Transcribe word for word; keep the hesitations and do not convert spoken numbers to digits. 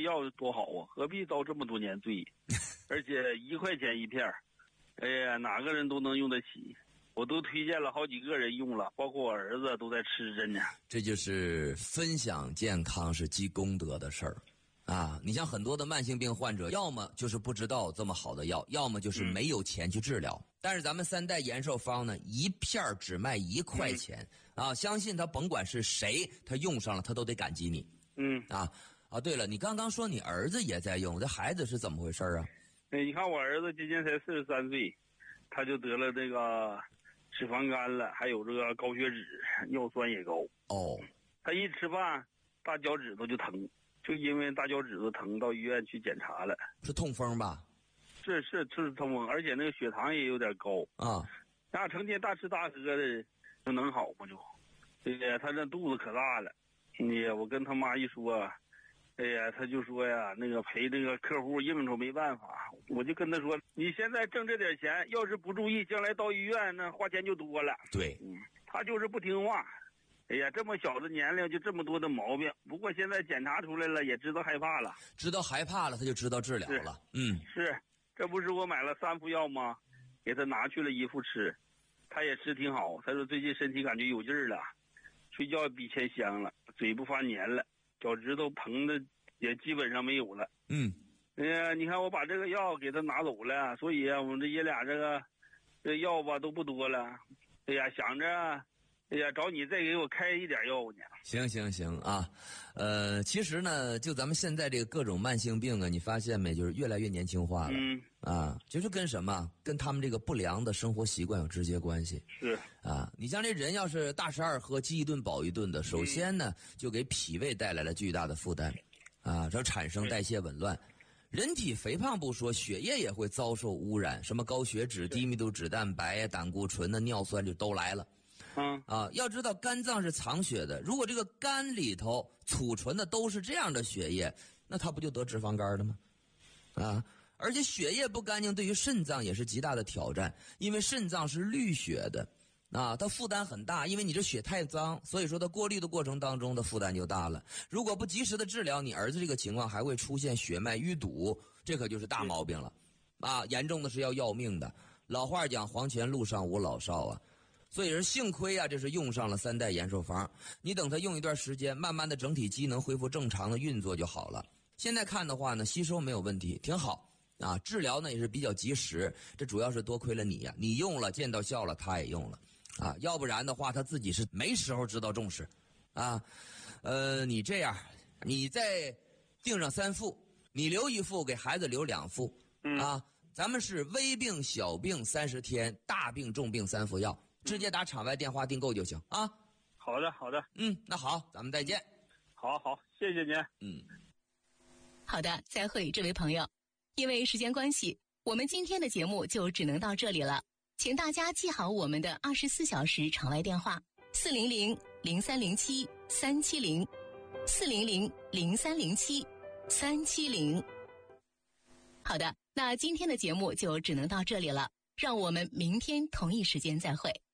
药多好啊，何必遭这么多年罪？而且一块钱一片，哎呀，哪个人都能用得起。我都推荐了好几个人用了，包括我儿子都在吃着呢。 这就是分享健康是积功德的事儿啊！你像很多的慢性病患者，要么就是不知道这么好的药，要么就是没有钱去治疗。嗯、但是咱们三代延寿方呢，一片只卖一块钱、嗯、啊！相信他甭管是谁，他用上了他都得感激你。 嗯啊啊！对了，你刚刚说你儿子也在用，这孩子是怎么回事啊？ 哎，你看我儿子今年才四十三岁，他就得了这个脂肪肝了，还有这个高血脂，尿酸也高。 哦， 他一吃饭大脚趾头就疼，就因为大脚趾头疼到医院去检查了。 是痛风吧？ 是是是痛风，而且那个血糖也有点高啊。 那成天大吃大喝的，就能好吗？就，对呀，他这肚子可大了。你我跟他妈一说，哎呀，他就说呀，那个陪这个客户应酬没办法，我就跟他说，你现在挣这点钱，要是不注意，将来到医院那花钱就多了。 对， 嗯，他就是不听话。哎呀，这么小的年龄就这么多的毛病，不过现在检查出来了，也知道害怕了。 知道害怕了，他就知道治疗了。嗯， 是，这不是我买了三副药吗？给他拿去了一副吃，他也吃挺好。他说最近身体感觉有劲儿了，睡觉比前香了，嘴不发黏了，脚趾头疼的也基本上没有了。 嗯， 哎呀，你看我把这个药给他拿走了，所以啊，我们这爷俩这个这药吧都不多了。哎呀，想着。哎呀，找你再给我开一点药呢。 行行行啊，呃，其实呢，就咱们现在这个各种慢性病啊，你发现没？就是越来越年轻化了。 嗯。 啊，就是跟什么？跟他们这个不良的生活习惯有直接关系。 是。 啊，你像这人要是大吃二喝、饥一顿饱一顿的，首先呢，嗯、就给脾胃带来了巨大的负担，啊，这产生代谢紊乱。人体肥胖不说，血液也会遭受污染，什么高血脂、低密度脂蛋白、胆固醇的尿酸就都来了。 嗯啊，要知道肝脏是藏血的，如果这个肝里头储存的都是这样的血液，那他不就得脂肪肝了吗？啊，而且血液不干净对于肾脏也是极大的挑战，因为肾脏是滤血的，啊，它负担很大，因为你这血太脏，所以说它过滤的过程当中的负担就大了。如果不及时的治疗，你儿子这个情况还会出现血脉淤堵，这可就是大毛病了，啊，严重的是要要命的。老话讲，黄泉路上无老少啊。所以是幸亏啊，这是用上了三代延寿方。你等它用一段时间，慢慢的整体机能恢复正常的运作就好了。现在看的话呢，吸收没有问题，挺好啊。治疗呢也是比较及时，这主要是多亏了你呀、啊，你用了见到效了，他也用了啊。要不然的话，他自己是没时候知道重视啊。呃，你这样，你再订上三副，你留一副，给孩子留两副啊。咱们是微病、小病三十天，大病、重病三副药。直接打场外电话订购就行啊。 好的，好的。 嗯，那好，咱们再见。 好好，谢谢您。 嗯， 好的，再会，这位朋友。因为时间关系，我们今天的节目就只能到这里了。请大家记好我们的二十四小时场外电话：四零零零三零七三七零，四零零零三零七三七零。好的，那今天的节目就只能到这里了。让我们明天同一时间再会。